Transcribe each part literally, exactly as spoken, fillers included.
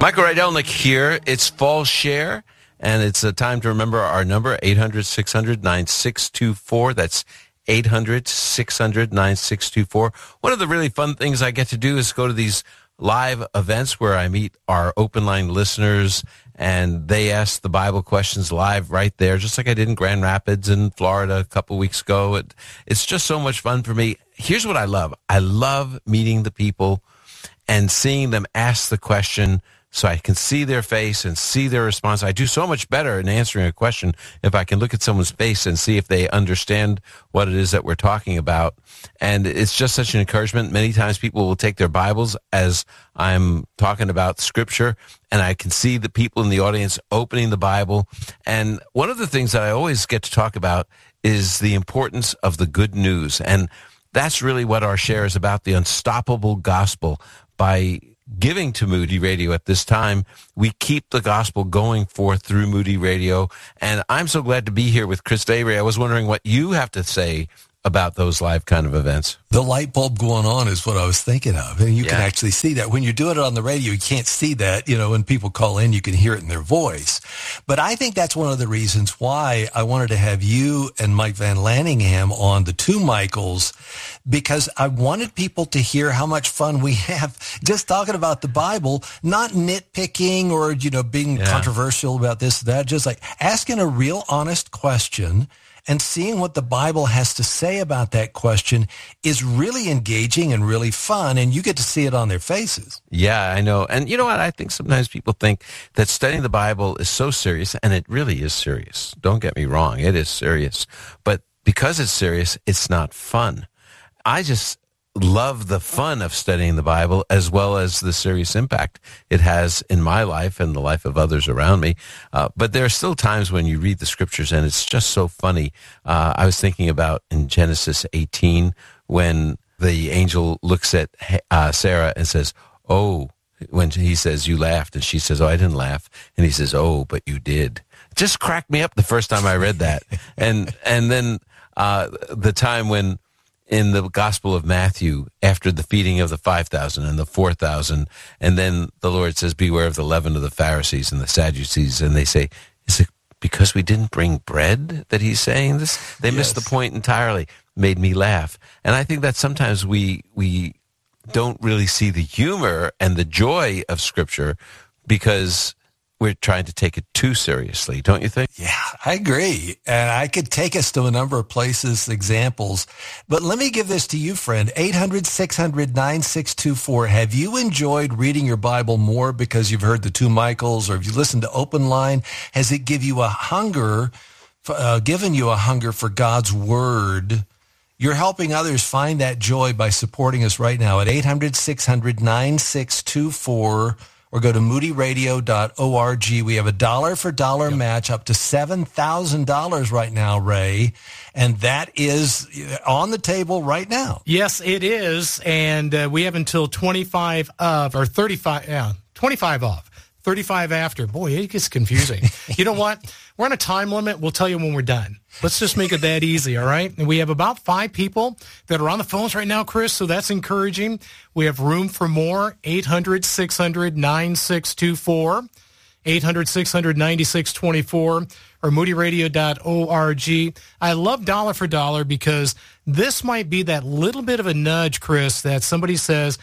Michael Rydelnik here. It's Fall Share, and it's a time to remember our number, eight hundred, six hundred, nine six two four. That's eight hundred, six hundred, nine six two four. One of the really fun things I get to do is go to these live events where I meet our open line listeners, and they ask the Bible questions live right there, just like I did in Grand Rapids in Florida a couple weeks ago. It, it's just so much fun for me. Here's what I love. I love meeting the people and seeing them ask the question so I can see their face and see their response. I do so much better in answering a question if I can look at someone's face and see if they understand what it is that we're talking about. And it's just such an encouragement. Many times people will take their Bibles as I'm talking about Scripture, and I can see the people in the audience opening the Bible. And one of the things that I always get to talk about is the importance of the good news. And that's really what our share is about, the unstoppable gospel. By giving to Moody Radio at this time, we keep the gospel going forth through Moody Radio. And I'm so glad to be here with Chris Avery. I was wondering what you have to say about those live kind of events. The light bulb going on is what I was thinking of. And you yeah. can actually see that. When you're doing it on the radio, you can't see that. You know, when people call in, you can hear it in their voice. But I think that's one of the reasons why I wanted to have you and Mike Van Lanningham on the two Michaels, because I wanted people to hear how much fun we have just talking about the Bible, not nitpicking or, you know, being yeah. controversial about this, that, just like asking a real honest question and seeing what the Bible has to say about that question is really engaging and really fun, and you get to see it on their faces. Yeah, I know. And you know what? I think sometimes people think that studying the Bible is so serious, and it really is serious. Don't get me wrong. It is serious. But because it's serious, it's not fun. I just love the fun of studying the Bible as well as the serious impact it has in my life and the life of others around me. Uh, but there are still times when you read the scriptures and it's just so funny. Uh, I was thinking about in Genesis eighteen when the angel looks at uh, Sarah and says, oh, when he says, you laughed, and she says, oh, I didn't laugh. And he says, oh, but you did. It just cracked me up the first time I read that. and and then uh, the time when in the Gospel of Matthew, after the feeding of the five thousand and the four thousand, and then the Lord says, beware of the leaven of the Pharisees and the Sadducees, and they say, is it because we didn't bring bread that he's saying this? They yes. missed the point entirely. Made me laugh. And I think that sometimes we we don't really see the humor and the joy of Scripture because we're trying to take it too seriously, don't you think? Yeah, I agree. And I could take us to a number of places, examples. But let me give this to you, friend. eight hundred, six hundred, nine six two four. Have you enjoyed reading your Bible more because you've heard the two Michaels, or have you listened to Open Line? Has it give you a hunger, uh, given you a hunger for God's Word? You're helping others find that joy by supporting us right now at eight hundred, six hundred, nine six two four. Or go to moody radio dot org. We have a dollar for dollar yep. match up to seven thousand dollars right now, Ray. And that is on the table right now. Yes, it is. And uh, we have until twenty-five of, or thirty-five, yeah, twenty-five off. thirty-five after. Boy, it gets confusing. You know what? We're on a time limit. We'll tell you when we're done. Let's just make it that easy, all right? And we have about five people that are on the phones right now, Chris, so that's encouraging. We have room for more. eight hundred, six hundred, nine six two four. eight hundred, six hundred, nine six two four. Or moody radio dot org. I love Dollar for Dollar because this might be that little bit of a nudge, Chris, that somebody says,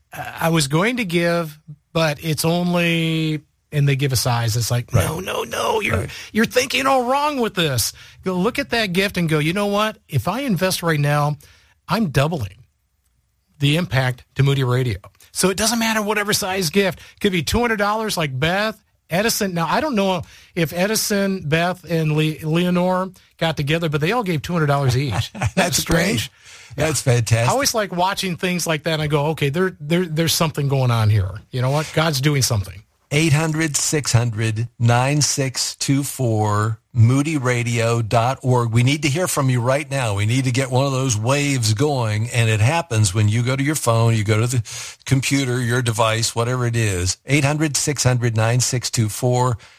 I was going to give, but it's only, and they give a size. It's like, right. no, no, no, you're right. you're thinking all wrong with this. Go look at that gift and go, you know what? If I invest right now, I'm doubling the impact to Moody Radio. So it doesn't matter whatever size gift. It could be two hundred dollars like Beth, Edison. Now, I don't know if Edison, Beth, and Le- Leonore got together, but they all gave two hundred dollars each. That's, That's strange. That's fantastic. I always like watching things like that, and I go, okay, there, there, there's something going on here. You know what? God's doing something. eight hundred, six hundred, nine six two four, moody radio dot org. We need to hear from you right now. We need to get one of those waves going, and it happens when you go to your phone, you go to the computer, your device, whatever it is. eight hundred, six hundred, nine six two four,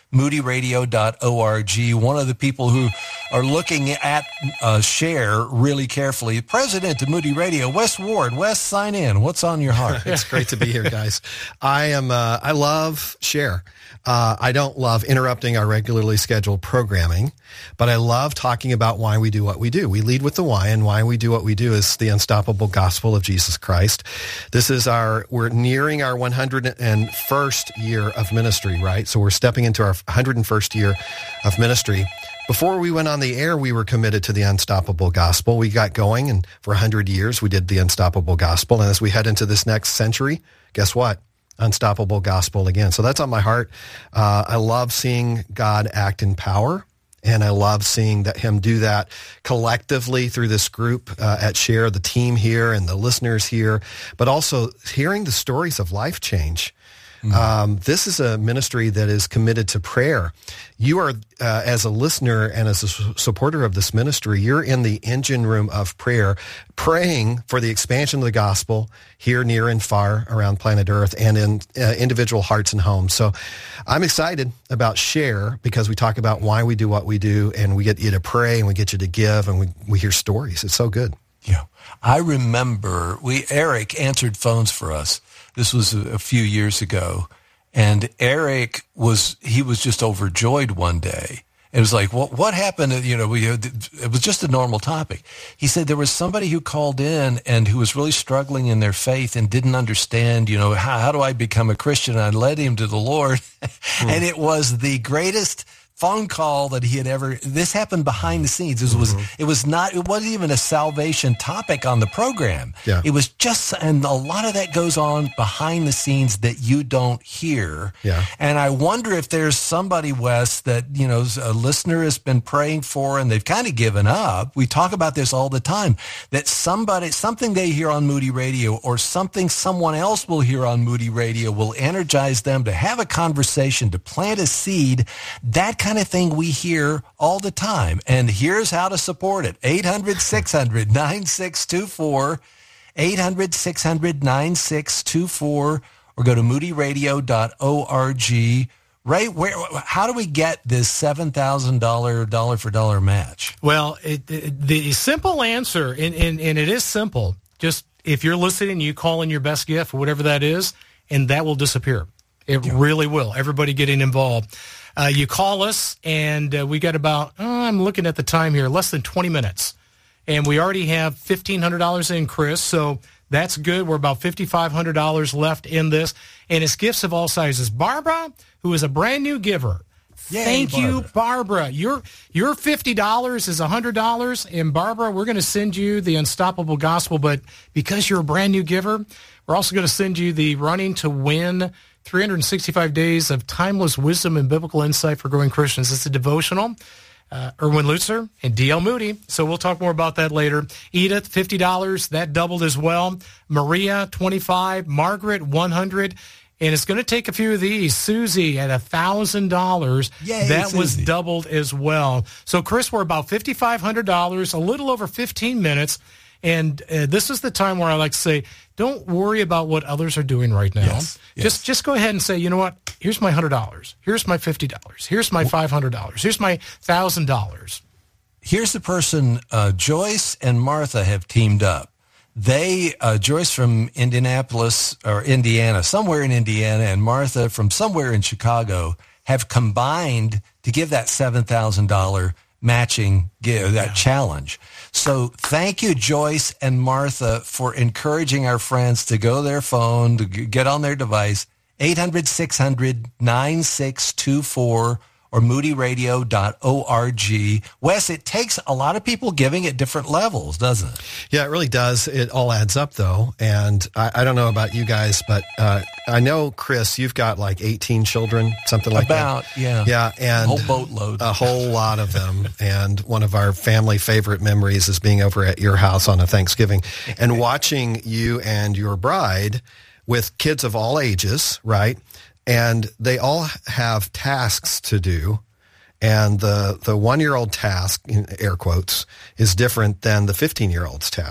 moody radio dot org. One of the people who are looking at uh, Share really carefully, President of Moody Radio, Wes Ward. Wes, sign in. What's on your heart? It's great to be here, guys. I am. Uh, I love Share. Uh, I don't love interrupting our regularly scheduled programming, but I love talking about why we do what we do. We lead with the why, and why we do what we do is the unstoppable gospel of Jesus Christ. This is our, we're nearing our one hundred first year of ministry, right? So we're stepping into our one hundred first year of ministry. Before we went on the air, we were committed to the unstoppable gospel. We got going, and for one hundred years, we did the unstoppable gospel. And as we head into this next century, guess what? Unstoppable gospel again. So that's on my heart. Uh, I love seeing God act in power, and I love seeing that him do that collectively through this group uh, at Share, the team here and the listeners here, but also hearing the stories of life change. Mm-hmm. Um, this is a ministry that is committed to prayer. You are, uh, as a listener and as a su- supporter of this ministry, you're in the engine room of prayer, praying for the expansion of the gospel here, near, and far around planet Earth, and in uh, individual hearts and homes. So I'm excited about Share because we talk about why we do what we do, and we get you to pray, and we get you to give, and we, we hear stories. It's so good. Yeah. I remember we Eric answered phones for us. This was a, a few years ago, and Eric was, he was just overjoyed one day. It was like, what, what happened? You know, we, it was just a normal topic. He said there was somebody who called in and who was really struggling in their faith and didn't understand, you know, how, how do I become a Christian? I led him to the Lord. Hmm. And it was the greatest phone call that he had ever, this happened behind the scenes. This was, mm-hmm. it was not, it wasn't even a salvation topic on the program. Yeah. It was just, and a lot of that goes on behind the scenes that you don't hear. Yeah. And I wonder if there's somebody, Wes, that, you know, a listener has been praying for and they've kind of given up. We talk about this all the time, that somebody, something they hear on Moody Radio or something someone else will hear on Moody Radio will energize them to have a conversation, to plant a seed. That kind of thing we hear all the time. And here's how to support it. eight hundred, six hundred, nine six two four, eight hundred, six hundred, nine six two four, or go to moody radio dot org. Ray, where, how do we get this seven thousand dollars dollar for dollar match? Well, it, it, the simple answer, and, and, and it is simple, just if you're listening, you call in your best gift or whatever that is, and that will disappear. It yeah. really will. Everybody getting involved. Uh, you call us, and uh, we got about, oh, I'm looking at the time here, less than twenty minutes. And we already have fifteen hundred dollars in, Chris, so that's good. We're about five thousand five hundred dollars left in this. And it's gifts of all sizes. Barbara, who is a brand new giver, Yay, thank Barbara. you, Barbara. Your your fifty dollars is one hundred dollars. And, Barbara, we're going to send you the Unstoppable Gospel, but because you're a brand new giver, we're also going to send you the Running to Win three hundred sixty-five Days of Timeless Wisdom and Biblical Insight for Growing Christians. It's a devotional. Uh, Erwin Lutzer and D L Moody. So we'll talk more about that later. Edith, fifty dollars. That doubled as well. Maria, twenty-five dollars. Margaret, one hundred dollars. And it's going to take a few of these. Susie at one thousand dollars. Yay, that Susie. was doubled as well. So, Chris, we're about five thousand five hundred dollars, a little over fifteen minutes. And uh, this is the time where I like to say, don't worry about what others are doing right now. Yes, yes. Just just go ahead and say, you know what? Here's my one hundred dollars. Here's my fifty dollars. Here's my five hundred dollars. Here's my one thousand dollars. Here's the person, uh, Joyce and Martha have teamed up. They, uh, Joyce from Indianapolis or Indiana, somewhere in Indiana, and Martha from somewhere in Chicago have combined to give that seven thousand dollars matching give, that yeah. challenge. So thank you, Joyce and Martha, for encouraging our friends to go their phone, to get on their device, eight hundred, six hundred, nine six two four, or moody radio dot org. Wes, it takes a lot of people giving at different levels, doesn't it? Yeah, it really does. It all adds up, though. And I, I don't know about you guys, but uh, I know, Chris, you've got like eighteen children, something like About, that. yeah. Yeah, and a whole boatload. A whole lot of them. And one of our family favorite memories is being over at your house on a Thanksgiving and watching you and your bride with kids of all ages, right? And they all have tasks to do. And the, the one-year-old task, in air quotes, is different than the fifteen-year-old's task.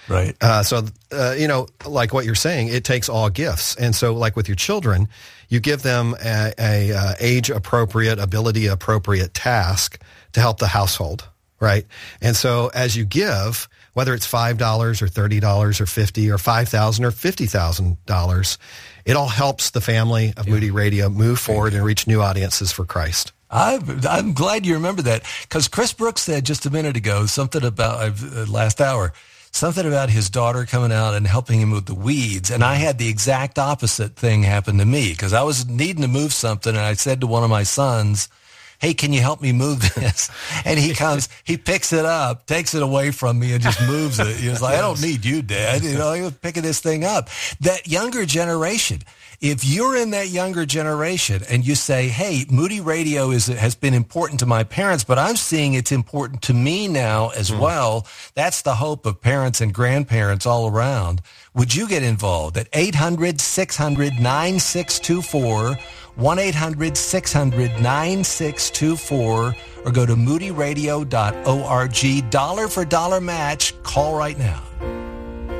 Right. Uh, so, uh, you know, like what you're saying, it takes all gifts. And so like with your children, you give them a, a uh, age-appropriate, ability-appropriate task to help the household, right? And so as you give, whether it's five dollars or thirty dollars or fifty dollars or five thousand dollars or fifty thousand dollars, it all helps the family of yeah. Moody Radio move forward and reach new audiences for Christ. I'm, I'm glad you remember that, because Chris Brooks said just a minute ago something about, uh, last hour, something about his daughter coming out and helping him with the weeds. And I had the exact opposite thing happen to me, because I was needing to move something, and I said to one of my sons, hey, can you help me move this? And he comes, he picks it up, takes it away from me, and just moves it. He was like, I don't need you, Dad. You know, he was picking this thing up. That younger generation, if you're in that younger generation and you say, hey, Moody Radio is has been important to my parents, but I'm seeing it's important to me now as mm. well, that's the hope of parents and grandparents all around. Would you get involved at eight hundred, six hundred, nine six two four, one eight hundred, six hundred, nine six two four, or go to moody radio dot org. Dollar for dollar match. Call right now.